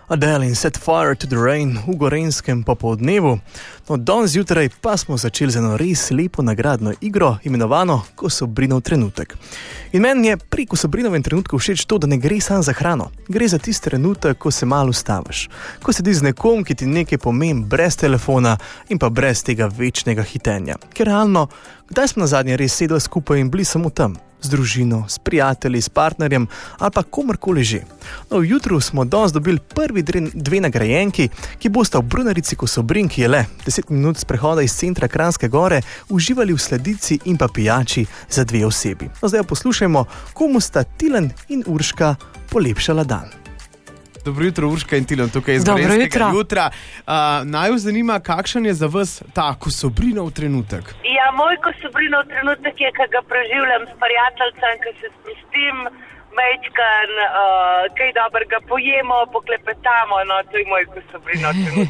Adele in Set Fire to the Rain v Gorenjskem popoldnevu. No, danes zjutraj pa smo začeli z eno res lepo nagradno igro, imenovano Kosobrinov trenutek. In meni je pri Kosobrinovem trenutku všeč to, da ne gre samo za hrano. Gre za tisti trenutek, ko se malo ustaviš. Ko sediš z nekom, ki ti nekaj pomeni, brez telefona in pa brez tega večnega hitenja. Ker realno, kdaj smo nazadnje res sedeli skupaj in bili samo tam? Z družino, s prijatelji, s partnerjem ali pa komorkoli že. No, jutro smo danes dobili prvi dve nagrajenki, ki bosta v Brunarici Kosobrin, ki je le 10 minut sprehoda iz centra Kranjske Gore, uživali v sladici in pa pijači za 2 osebi. No, zdaj poslušajmo, komu sta Tilen in Urška polepšala dan. Dobro jutro, Urška in Tilen, tukaj iz Gorenjskega jutra. Naj vas zanima, kakšen je za vas ta Kosobrinov trenutek? Ja, moj Kosobrinov trenutek je, ko ga preživljam s prijateljcem, ko se sprostim, majčkan, kaj dobrega pojemo, poklepetamo, no, to je moj Kosobrinov trenutek.